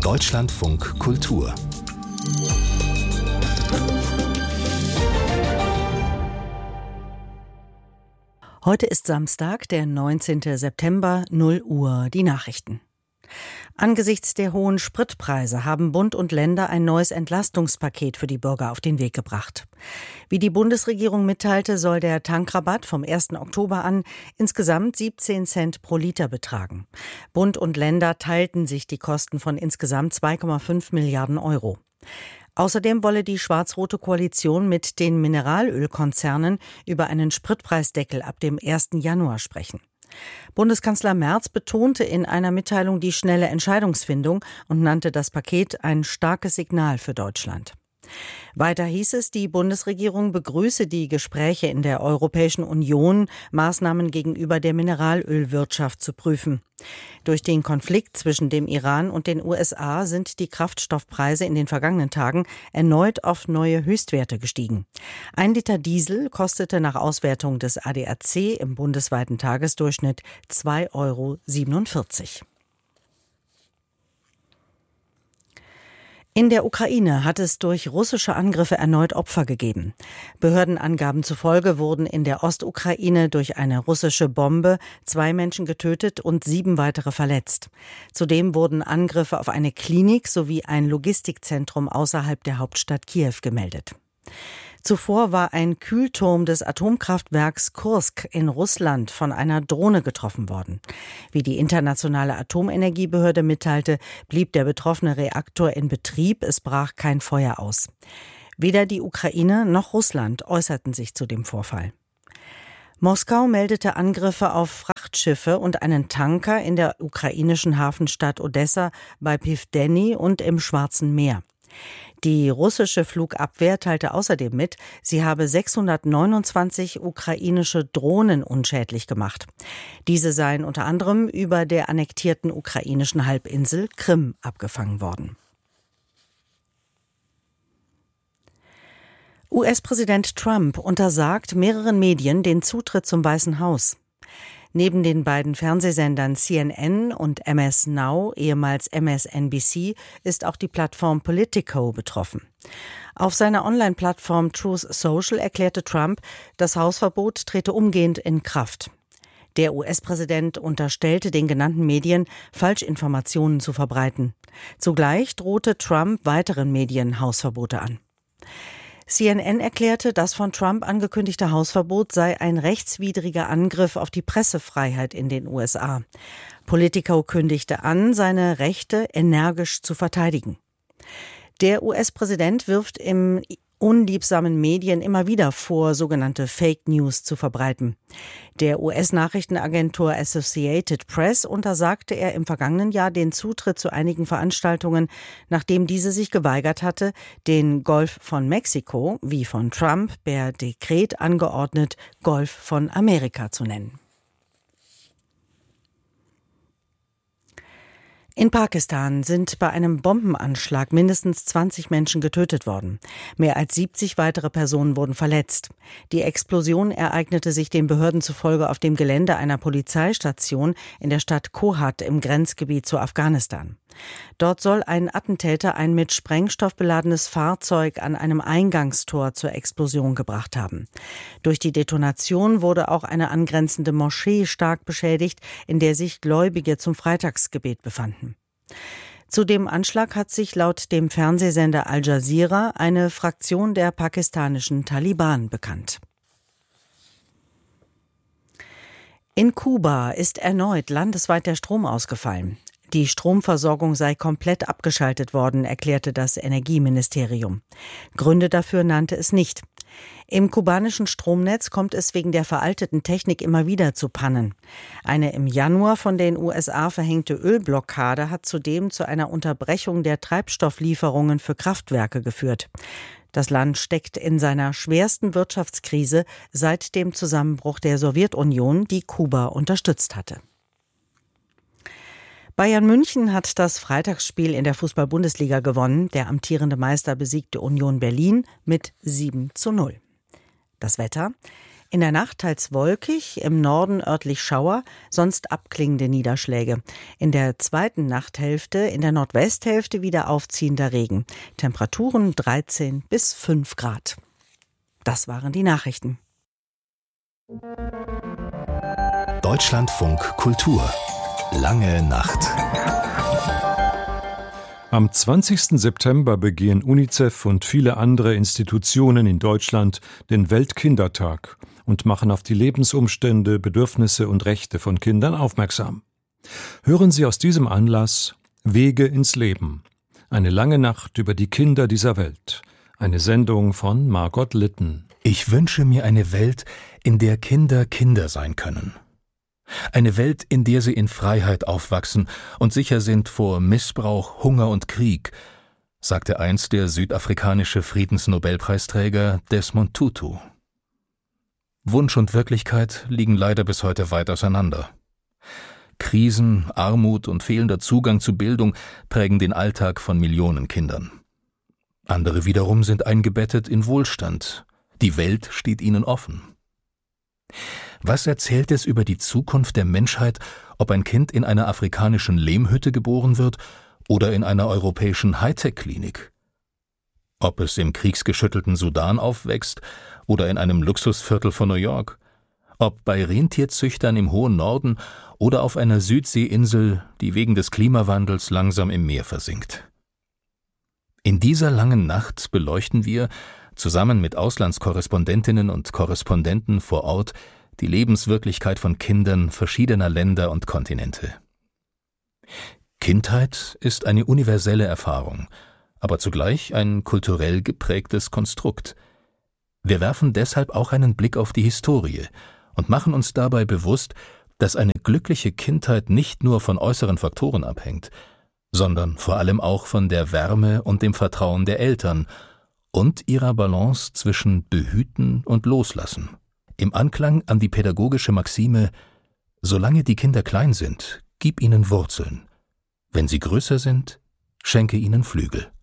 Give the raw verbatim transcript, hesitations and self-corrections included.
Deutschlandfunk Kultur. Heute ist Samstag, der neunzehnten September, null Uhr, die Nachrichten. Angesichts der hohen Spritpreise haben Bund und Länder ein neues Entlastungspaket für die Bürger auf den Weg gebracht. Wie die Bundesregierung mitteilte, soll der Tankrabatt vom ersten Oktober an insgesamt siebzehn Cent pro Liter betragen. Bund und Länder teilten sich die Kosten von insgesamt zwei Komma fünf Milliarden Euro. Außerdem wolle die schwarz-rote Koalition mit den Mineralölkonzernen über einen Spritpreisdeckel ab dem ersten Januar sprechen. Bundeskanzler Merz betonte in einer Mitteilung die schnelle Entscheidungsfindung und nannte das Paket ein starkes Signal für Deutschland. Weiter hieß es, die Bundesregierung begrüße die Gespräche in der Europäischen Union, Maßnahmen gegenüber der Mineralölwirtschaft zu prüfen. Durch den Konflikt zwischen dem Iran und den U S A sind die Kraftstoffpreise in den vergangenen Tagen erneut auf neue Höchstwerte gestiegen. Ein Liter Diesel kostete nach Auswertung des A D A C im bundesweiten Tagesdurchschnitt zwei Komma siebenundvierzig Euro. In der Ukraine hat es durch russische Angriffe erneut Opfer gegeben. Behördenangaben zufolge wurden in der Ostukraine durch eine russische Bombe zwei Menschen getötet und sieben weitere verletzt. Zudem wurden Angriffe auf eine Klinik sowie ein Logistikzentrum außerhalb der Hauptstadt Kiew gemeldet. Zuvor war ein Kühlturm des Atomkraftwerks Kursk in Russland von einer Drohne getroffen worden. Wie die Internationale Atomenergiebehörde mitteilte, blieb der betroffene Reaktor in Betrieb, es brach kein Feuer aus. Weder die Ukraine noch Russland äußerten sich zu dem Vorfall. Moskau meldete Angriffe auf Frachtschiffe und einen Tanker in der ukrainischen Hafenstadt Odessa bei Pivdeni und im Schwarzen Meer. Die russische Flugabwehr teilte außerdem mit, sie habe sechshundertneunundzwanzig ukrainische Drohnen unschädlich gemacht. Diese seien unter anderem über der annektierten ukrainischen Halbinsel Krim abgefangen worden. U S-Präsident Trump untersagt mehreren Medien den Zutritt zum Weißen Haus. Neben den beiden Fernsehsendern C N N und M S Now, ehemals M S N B C, ist auch die Plattform Politico betroffen. Auf seiner Online-Plattform Truth Social erklärte Trump, das Hausverbot trete umgehend in Kraft. Der U S-Präsident unterstellte den genannten Medien, Falschinformationen zu verbreiten. Zugleich drohte Trump weiteren Medien Hausverbote an. C N N erklärte, das von Trump angekündigte Hausverbot sei ein rechtswidriger Angriff auf die Pressefreiheit in den U S A. Politico kündigte an, seine Rechte energisch zu verteidigen. Der U S-Präsident wirft im unliebsamen Medien immer wieder vor, sogenannte Fake News zu verbreiten. Der U S-Nachrichtenagentur Associated Press untersagte er im vergangenen Jahr den Zutritt zu einigen Veranstaltungen, nachdem diese sich geweigert hatte, den Golf von Mexiko, wie von Trump per Dekret angeordnet, Golf von Amerika zu nennen. In Pakistan sind bei einem Bombenanschlag mindestens zwanzig Menschen getötet worden. Mehr als siebzig weitere Personen wurden verletzt. Die Explosion ereignete sich den Behörden zufolge auf dem Gelände einer Polizeistation in der Stadt Kohat im Grenzgebiet zu Afghanistan. Dort soll ein Attentäter ein mit Sprengstoff beladenes Fahrzeug an einem Eingangstor zur Explosion gebracht haben. Durch die Detonation wurde auch eine angrenzende Moschee stark beschädigt, in der sich Gläubige zum Freitagsgebet befanden. Zu dem Anschlag hat sich laut dem Fernsehsender Al Jazeera eine Fraktion der pakistanischen Taliban bekannt. In Kuba ist erneut landesweit der Strom ausgefallen. Die Stromversorgung sei komplett abgeschaltet worden, erklärte das Energieministerium. Gründe dafür nannte es nicht. Im kubanischen Stromnetz kommt es wegen der veralteten Technik immer wieder zu Pannen. Eine im Januar von den U S A verhängte Ölblockade hat zudem zu einer Unterbrechung der Treibstofflieferungen für Kraftwerke geführt. Das Land steckt in seiner schwersten Wirtschaftskrise seit dem Zusammenbruch der Sowjetunion, die Kuba unterstützt hatte. Bayern München hat das Freitagsspiel in der Fußball-Bundesliga gewonnen. Der amtierende Meister besiegte Union Berlin mit sieben zu null. Das Wetter: In der Nacht teils wolkig, im Norden örtlich Schauer, sonst abklingende Niederschläge. In der zweiten Nachthälfte, in der Nordwesthälfte wieder aufziehender Regen. Temperaturen dreizehn bis fünf Grad. Das waren die Nachrichten. Deutschlandfunk Kultur. Lange Nacht. Am zwanzigsten September begehen UNICEF und viele andere Institutionen in Deutschland den Weltkindertag und machen auf die Lebensumstände, Bedürfnisse und Rechte von Kindern aufmerksam. Hören Sie aus diesem Anlass Wege ins Leben. Eine lange Nacht über die Kinder dieser Welt. Eine Sendung von Margot Litten. Ich wünsche mir eine Welt, in der Kinder Kinder sein können. Eine Welt, in der sie in Freiheit aufwachsen und sicher sind vor Missbrauch, Hunger und Krieg, sagte einst der südafrikanische Friedensnobelpreisträger Desmond Tutu. Wunsch und Wirklichkeit liegen leider bis heute weit auseinander. Krisen, Armut und fehlender Zugang zu Bildung prägen den Alltag von Millionen Kindern. Andere wiederum sind eingebettet in Wohlstand. Die Welt steht ihnen offen. Was erzählt es über die Zukunft der Menschheit, ob ein Kind in einer afrikanischen Lehmhütte geboren wird oder in einer europäischen Hightech-Klinik? Ob es im kriegsgeschüttelten Sudan aufwächst oder in einem Luxusviertel von New York? Ob bei Rentierzüchtern im hohen Norden oder auf einer Südseeinsel, die wegen des Klimawandels langsam im Meer versinkt? In dieser langen Nacht beleuchten wir, zusammen mit Auslandskorrespondentinnen und Korrespondenten vor Ort, die Lebenswirklichkeit von Kindern verschiedener Länder und Kontinente. Kindheit ist eine universelle Erfahrung, aber zugleich ein kulturell geprägtes Konstrukt. Wir werfen deshalb auch einen Blick auf die Historie und machen uns dabei bewusst, dass eine glückliche Kindheit nicht nur von äußeren Faktoren abhängt, sondern vor allem auch von der Wärme und dem Vertrauen der Eltern und ihrer Balance zwischen Behüten und Loslassen. Im Anklang an die pädagogische Maxime: Solange die Kinder klein sind, gib ihnen Wurzeln. Wenn sie größer sind, schenke ihnen Flügel.